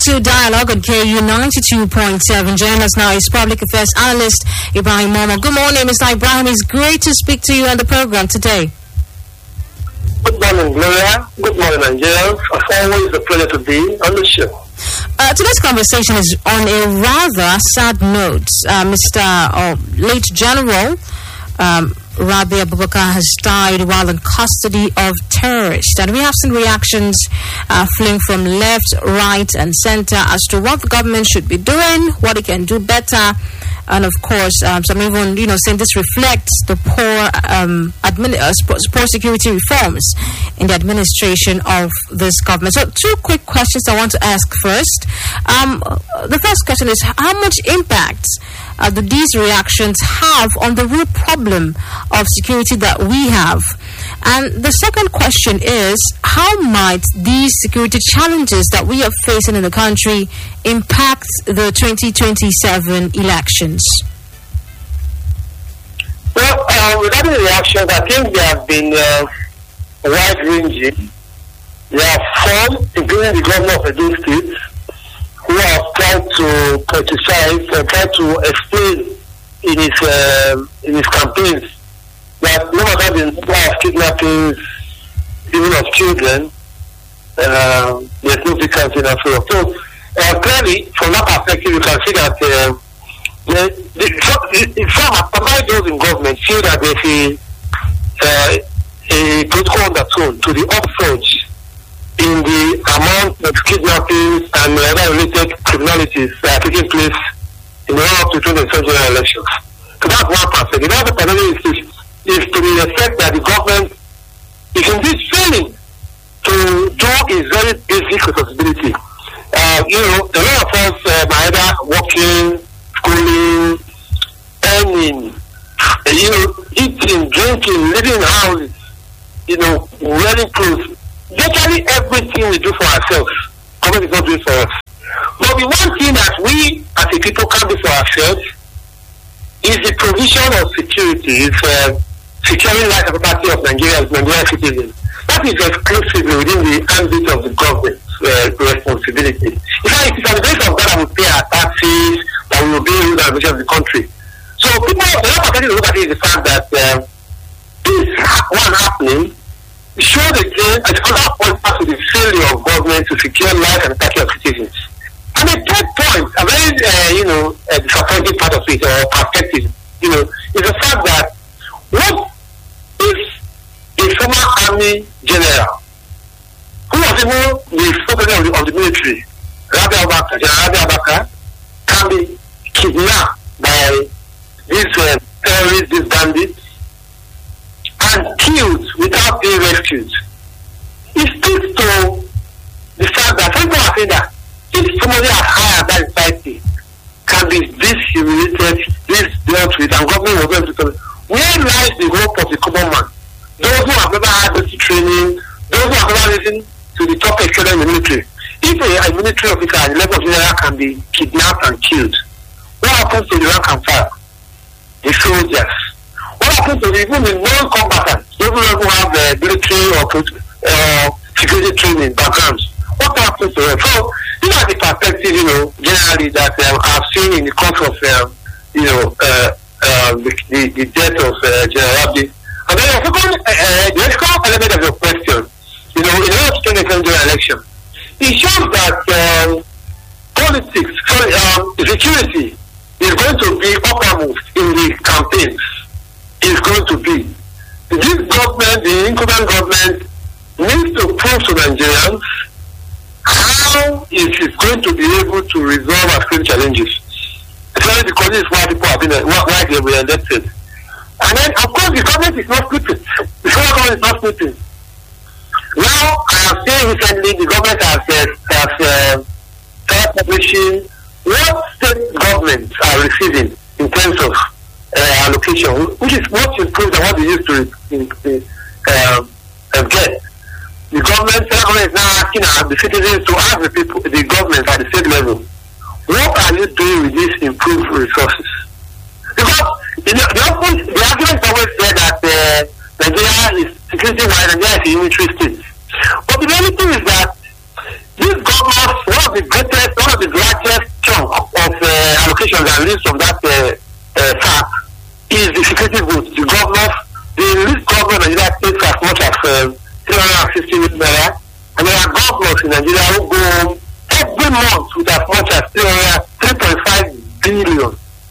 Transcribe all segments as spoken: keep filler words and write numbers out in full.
to Dialogue on K U ninety-two point seven. Joining us now is Public Affairs Analyst Ibrahim Momo. Good morning, Mister Ibrahim. It's great to speak to you on the program today. Good morning, Gloria. Good morning, Nigerians. It's always a pleasure to be on the show. Uh, today's conversation is on a rather sad note. Uh, Mister Uh, late General um, Rabi Abubakar has died while in custody of terrorists, and we have seen reactions uh, fleeing from left, right, and center as to what the government should be doing, what it can do better, and of course, um, some even you know saying this reflects the poor um, admin- uh, poor security reforms in the administration of this government. So, two quick questions I want to ask first. Um, the first question is: how much impact Uh, do these reactions have on the real problem of security that we have? And the second question is, how might these security challenges that we are facing in the country impact the twenty twenty-seven elections? Well, uh, regarding the reactions, I think they have been uh, wide-ranging. They have some, including the governor of Edo State, who have tried to criticize and tried to explain in his uh, in his campaigns that no matter the number of kidnappings, even of children, uh, there's no vacancy in Africa. So uh, clearly, from that perspective, you can see that uh, the, the, the, some of those in government feel that there's a, uh, a political undertone to the upsurge in the amount of kidnappings and other related criminalities that are taking place in the run-up to twenty twenty elections. So that's one perspective. The other perspective is, is to the effect that the government is indeed failing to do its very basic responsibility. Uh, you know, a lot of us uh, are either working, schooling, earning, uh, you know, eating, drinking, living in houses, you know, wearing clothes. Virtually everything we do for ourselves, government is not doing for us. But the one thing that we as a people can do for ourselves is the provision of security, is uh, securing life and property of Nigerians, Nigerian citizens. That is exclusively within the ambit of the government's uh, responsibility. In fact, it is on the basis of that that we pay our taxes, that we obey the rules and regulations of the country. So people, the other perspective to look at it is the fact that uh, this one happening shows again as other points to the failure of government to secure life and property of citizens. And the third point, a very, uh, you know, uh, disappointing part of it, or perspective, you know, is the fact that what if a former army general, who was even the spokesman of the, of the military, Rabi Abubakar, General Rabi Abubakar, can be kidnapped by these uh, terrorists, these bandits, and killed without being rescued? It speaks to the fact that people are saying that if somebody as high as that society can be this humiliated, this dealt with, and government was going to do, where lies the hope of the common man? Those who have never had military training, those who have never listened to the top echelon in the military. If a, a military officer at the level of general can be kidnapped and killed, what happens to the rank and file? The soldiers. What happens to the, even the non-combatants, those who have uh, military or uh, security training backgrounds? What happens to them? So, these are the perspectives, you know, generally that um, I've seen in the course of, um, you know, uh, uh, the, the, the death of uh, General Rabi. And then the second, uh, uh, the second element of your question, you know, in the twenty twenty election, it shows that um, politics, sorry, um, security is going to be uppermost in the campaigns. Is going to be. This government, the incumbent government, needs to prove to Nigerians how it is going to be able to resolve our security challenges. Especially because this is why people have been, why they were elected. And then, of course, the government is not sleeping. The federal government is not sleeping. Now, I have seen recently the government has, uh, has uh, started publishing what state governments are receiving in terms of Uh, allocation, which is much improved than what they used to uh, uh, get. The government, the government is now asking uh, the citizens to ask the people, the government at the state level, what are you doing with these improved resources? Because you know, the, open, the argument always said that uh, Nigeria is security-wise, Nigeria is a unitary state. But the reality is that this government of one of the greatest, one of the largest chunk of uh, allocations that released from that uh, uh, fact is the security vote. The governors, the least governor in Nigeria takes as much as uh, three hundred fifty million naira, and there are governors in Nigeria who go every month with as much as three point five billion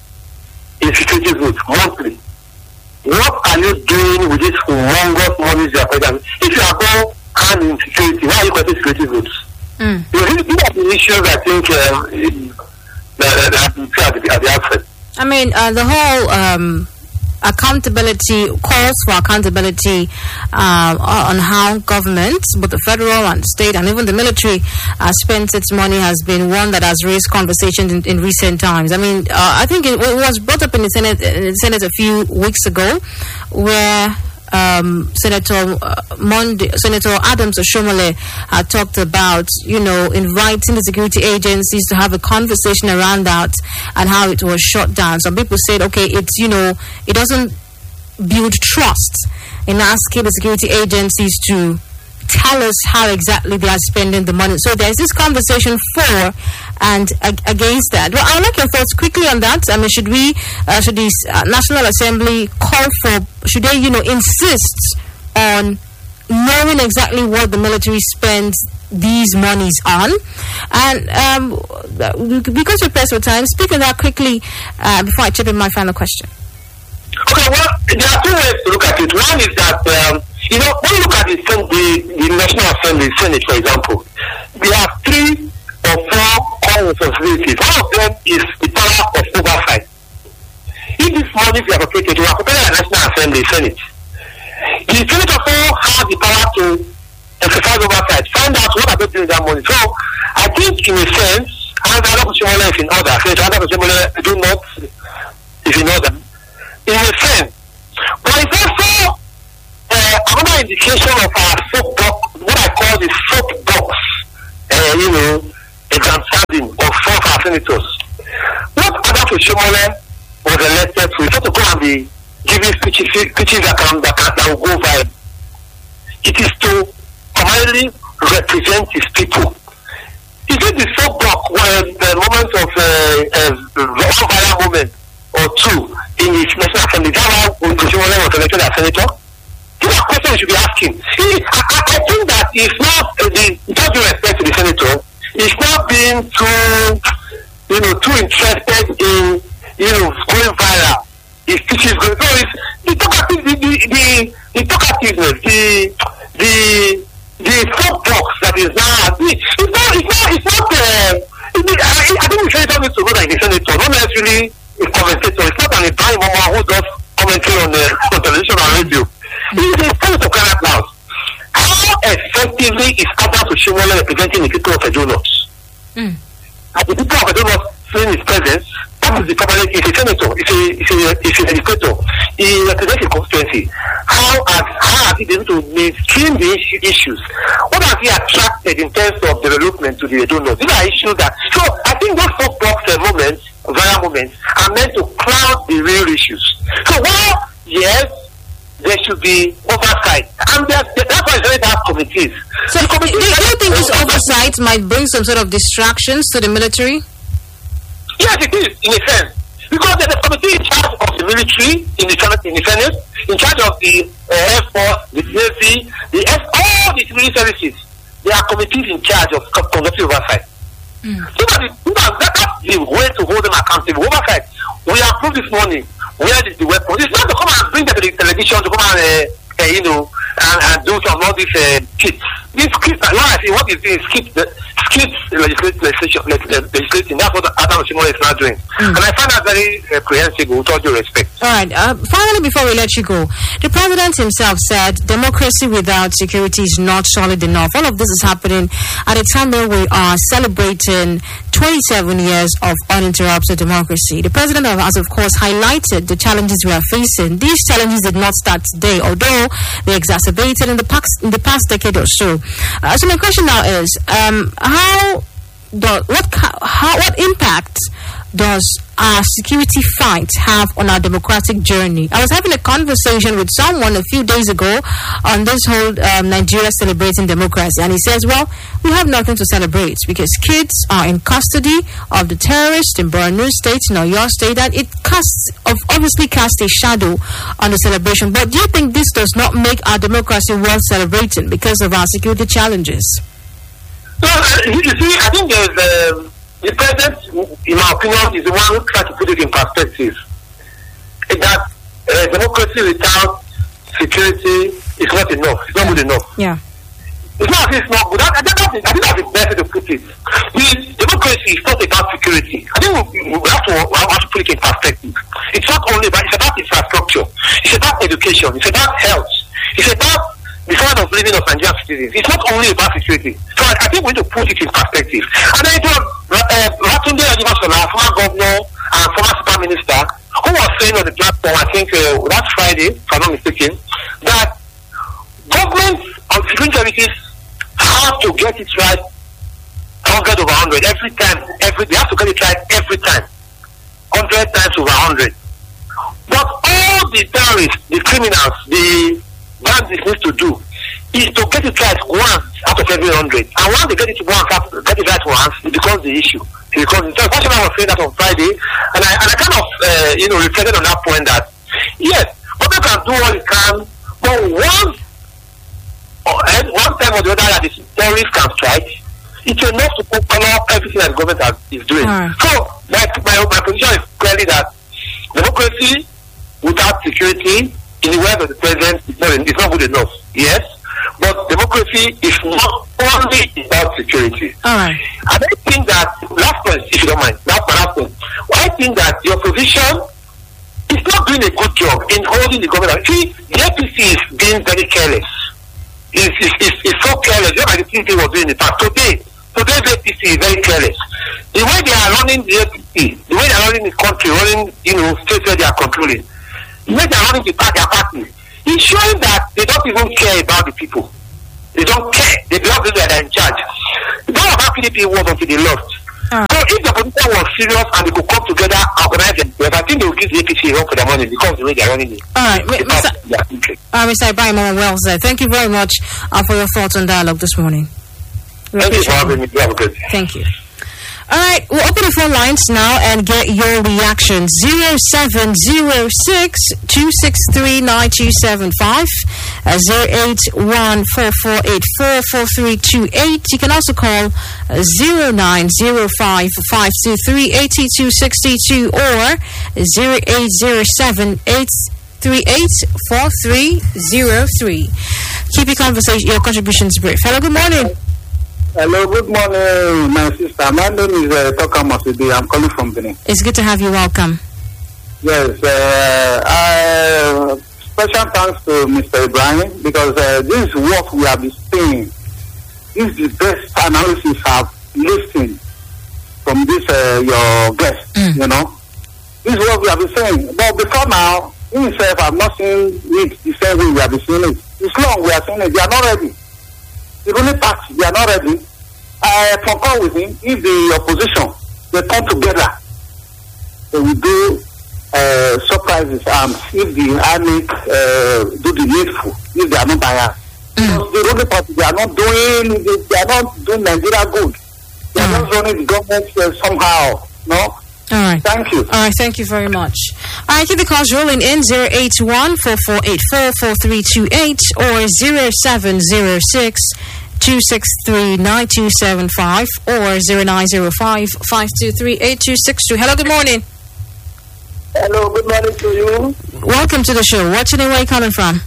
in security votes monthly. What are you doing with this humongous money you are paying? If you are going hand in security, why are you getting security votes? Mm. You know, these are the issues I think uh, that, that have been clear at the, at the outset. I mean, uh, the whole um, accountability, calls for accountability uh, on how government, both the federal and state and even the military, uh, spends its money has been one that has raised conversations in, in recent times. I mean, uh, I think it, it was brought up in the Senate, in the Senate a few weeks ago, where Um, Senator uh, Monday, Senator Adams Oshomole uh, talked about, you know, inviting the security agencies to have a conversation around that and how it was shut down. Some people said, okay, it's, you know, it doesn't build trust in asking the security agencies to tell us how exactly they are spending the money. So there's this conversation for and ag- against that. Well, I'd like your thoughts quickly on that. I mean, should we, uh, should the uh, National Assembly call for, should they, you know, insist on knowing exactly what the military spends these monies on? And um, because we're pressed for time, speak of that quickly uh, before I chip in my final question. Okay, well, there are two ways to look at it. One is that, um, you know, when you look at the, the, the National Assembly, Senate, for example, there are three or four core responsibilities. One of them is the power of oversight. If this money is allocated, you are preparing the National Assembly, Senate. The Senate also has the power to exercise oversight, find out what are they doing with that money. So, I think in a sense, Another Oshomole is in order. Another Oshomole do not is in order. In a sense, but it's also uh, another indication of our soapbox, what I call the soapbox, uh, you know, a grandstanding of some of our senators. What Adams Oshomole was elected to, it's not to go and be giving speeches, speeches that, can, that, can, that will go viral. It is to primarily represent his people. Is it the soapbox where the moment of uh, uh, one viral moment or two in his National Assembly, that why Oshomole was elected as senator? These are questions we should be asking. See, I, I, I think that it's not, uh, the, with all due respect to the senator, it's not being too, you know, too interested in, you know, going viral. His speeches going. So it's the talkative, the, the, the, the talkativeness, the, the, the soapbox that is now, it's not, it's not, it's not, uh, it's, I, I think the senator needs to go like the senator, not necessarily a commentator. It's not an Ibrahim Omar who does commentary on, uh, on television and radio. It's a senator cannot now. How effectively is Adams Oshomole representing the people of Edo North? Mm. And the people of Edo North seeing his presence, that is the problem. He's a senator, he's a, he's a, he's an educator. He represents a constituency. How has, how has he been able to mainstream the issues? What has he attracted in terms of development to the Edo North? These are issues that, so I think those soapbox moments, viral moments, are meant to cloud the real issues. So while, yes, there should be oversight. And that's why it's very have committees. So do, do you think this oversight might bring some sort of distractions to the military? Yes, it is, in a sense. Because there's a committee in charge of the military, in the Senate, in, the Senate, in charge of the uh, Air Force, the Navy, the F, all the civil services. There are committees in charge of conducting oversight. Mm. So that is, that's the way to hold them accountable. Oversight. We approve this morning. Where is the weapon? It's not to come and bring them to the television to come and, uh, uh, you know, and, and do some all these uh, kits. These kits, what I say, what is this? Kits, the kits legislation, legislation. That's what Adams Oshomole is now doing. Mm. And I find that very uh, prehensible, with all due respect. All right. Uh, finally, before we let you go, the president himself said democracy without security is not solid enough. All of this is happening at a time where we are celebrating twenty-seven years of uninterrupted democracy. The president has, of course, highlighted the challenges we are facing. These challenges did not start today, although they exacerbated in the past, in the past decade or so. Uh, so my question now is, um, how, do, what, how, what impact does our security fight have on our democratic journey? I was having a conversation with someone a few days ago on this whole um, Nigeria celebrating democracy, and he says, well, we have nothing to celebrate because kids are in custody of the terrorists in Borno State, in Oyo State, and it casts, obviously casts a shadow on the celebration. But do you think this does not make our democracy worth celebrating because of our security challenges? So, uh, you see, I think there's uh, the president, in my opinion, is the one who tries to put it in perspective. That uh, democracy without security is not enough. It's not good enough. Yeah. It's not as it's not good. I, I, I, I think that's the best way to put it. The democracy is not about security. I think we, we, have to, we have to put it in perspective. It's not only about, it's about infrastructure. It's about education. It's about health. It's about the kind of living of Nigerian citizens. It's not only about security. So I, I think we need to put it in perspective. And then it was uh, Ratunde Ajimasola, former governor and former super minister, who was saying on the platform, I think uh, last Friday, if I'm not mistaken, that government on security services have to get it right one hundred over one hundred every time. Every they have to get it right every time, one hundred times over one hundred. But all the terrorists, the criminals, the bandits need to do is to get it right once out of every hundred. And once they get it once, get it right once, it becomes the issue. Because in fact, I was saying that on Friday, and I and I kind of uh, you know reflected on that point that yes, government can do what it can, but once or one time or the other that the terrorists can strike, it's enough to color everything that the government has, is doing. Mm. So my, my my position is clearly that democracy without security in the words of the president is not, it's not good enough. Yes, but democracy is not only about security. All right. And I think that last point, if you don't mind, last last point. I think that the opposition is not doing a good job in holding the government. See, the A P C is being very careless. It's, it's, it's, it's so careless. Just like the P D P was doing in the past. Today, today's A P C is very careless. The way they are running the A P C, the way they are running the country, running, you know, states where they are controlling, the way they are running the party, their party, it's showing that they don't even care about the people. They don't care. They belong to they're in charge. The power of P D P was until they lost. Uh, so if the opposition was serious and they could come together and organize themselves, I think they will give the A P C a run for their money because the way they are running it. All right, M- Mister Uh, Mister Ibrahim Wells, uh, thank you very much uh, for your thoughts on dialogue this morning. We thank you for having me. Have a good day. Thank you. All right, we'll open the phone lines now and get your reaction. zero seven zero six, two six three, nine two seven five, uh, zero eight one four four eight four four three two eight. You can also call uh, zero nine zero five, five two three, eight two six two or zero eight zero seven, eight three eight, four three zero three. Keep your conversation, your contributions brief. Hello, good morning. Hello, good morning, my sister. My name is uh, Toka Masudi. I'm calling from Benin. It's good to have you. Welcome. Yes, uh, I, special thanks to Mister Ibrahim because uh, this is what we have been seeing. This is the best analysis I've listened from this uh, your guest. Mm. You know, this is what we have been saying. But before now, himself, I've not seen it the same way we have been seeing it. It's long we are seeing it. They are not ready. The ruling party, they are not ready. I concur with him. If the opposition, they come together, they will do uh, surprises and if the army uh, do the needful, if they are not biased. Mm. The ruling party, they are not doing, they, they are not doing Nigeria good. They are mm. not running the government uh, somehow. No? All right. Thank you. All right. Thank you very much. All right. Keep the calls rolling in zero eight one, four four eight four, four three two eight or zero seven zero six, two six three, nine two seven five or zero nine zero five, five two three, eight two six two. Hello. Good morning. Hello. Good morning to you. Welcome to the show. What's your name? Where are you calling from?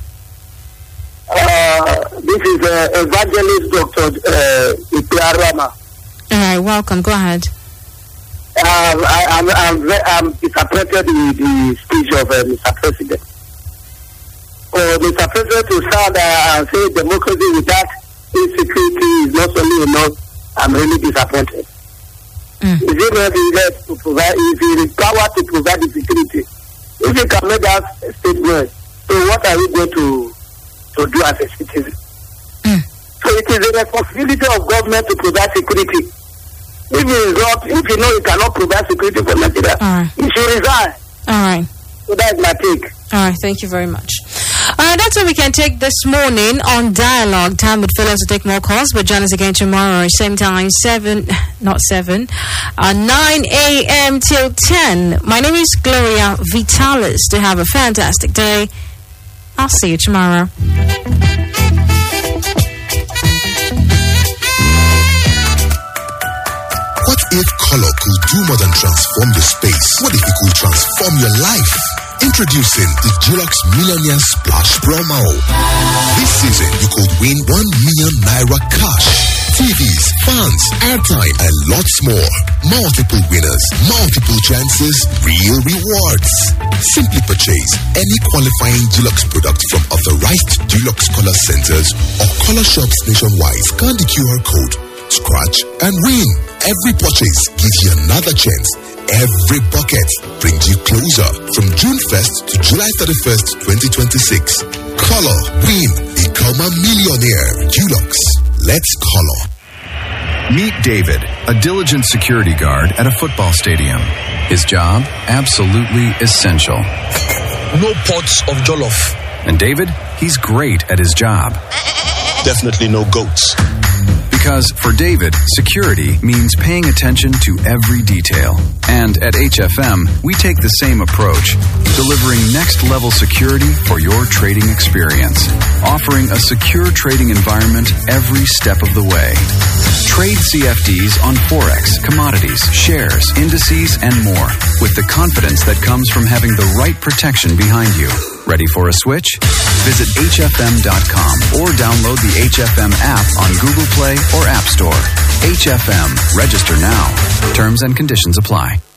Uh, this is uh, Evangelist Doctor Uh, Ipiarama. All right. Welcome. Go ahead. Uh, I, I'm, I'm, I'm disappointed with the speech of uh, Mister President. For Mister President to stand uh, and say democracy without insecurity is not only enough, I'm really disappointed. Mm. Is it not enough to provide, is it power to provide the security? If you can make that statement, so what are we going to, to do as a citizen? Mm. So it is the responsibility of government to provide security. If he is not, if you know he cannot provide security for Nigeria, right. he should resign. All right. So that's my take. All right. Thank you very much. All right, that's all we can take this morning on Dialogue. Time would fail us to take more calls, but join us again tomorrow, same time, seven, not seven, uh, nine a.m. till ten. My name is Gloria Vitalis. To have a fantastic day. I'll see you tomorrow. What if color could do more than transform your space? What if it could transform your life? Introducing the Dulux Millionaire Splash Promo. This season, you could win one million naira cash, T Vs, fans, airtime, and lots more. Multiple winners, multiple chances, real rewards. Simply purchase any qualifying Dulux product from authorized Dulux color centers or color shops nationwide. Scan the Q R code, scratch, and win. Every purchase gives you another chance. Every bucket brings you closer from June first to July thirty-first, twenty twenty-six. Color, win, become a millionaire. Dulux, let's color. Meet David, a diligent security guard at a football stadium. His job, absolutely essential. No pots of jollof. And David, he's great at his job. Definitely no goats. Because for David, security means paying attention to every detail. And at H F M, we take the same approach, delivering next-level security for your trading experience, offering a secure trading environment every step of the way. Trade C F Ds on Forex, commodities, shares, indices, and more, with the confidence that comes from having the right protection behind you. Ready for a switch? Visit H F M dot com or download the H F M app on Google Play or App Store. H F M. Register now. Terms and conditions apply.